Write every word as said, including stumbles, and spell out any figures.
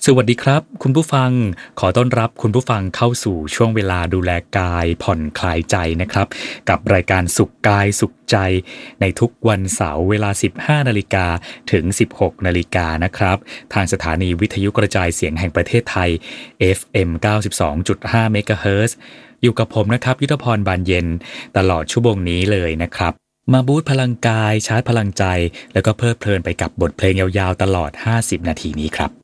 สวัสดีครับคุณผู้ฟังขอต้อนรับคุณผู้ฟังเข้าสู่ช่วงเวลาดูแลกายผ่อนคลายใจนะครับกับรายการสุขกายสุขใจในทุกวันเสาร์เวลา สิบห้านาฬิกาถึง สิบหกนาฬิกานะครับทางสถานีวิทยุกระจายเสียงแห่งประเทศไทย เอฟ เอ็ม เก้าสิบสองจุดห้า เมกะเฮิรตซ์อยู่กับผมนะครับยุทธพรบานเย็นตลอดชั่วโมงนี้เลยนะครับมาบูสต์พลังกายชาร์จพลังใจแล้วก็เพลิดเพลินไปกับบทเพลงยาวๆตลอดห้าสิบนาทีนี้ครับ